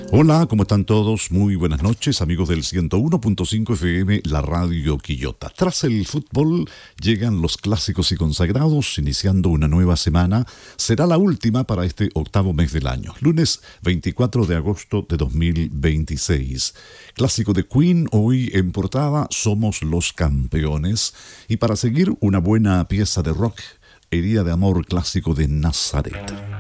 Hola, ¿cómo están todos? Muy buenas noches, amigos del 101.5 FM, la radio Quillota. Tras el fútbol llegan los clásicos y consagrados, iniciando una nueva semana. Será la última para este octavo mes del año, lunes 24 de agosto de 2026. Clásico de Queen, hoy en portada, Somos los Campeones. Y para seguir, una buena pieza de rock, Herida de Amor, clásico de Nazaret.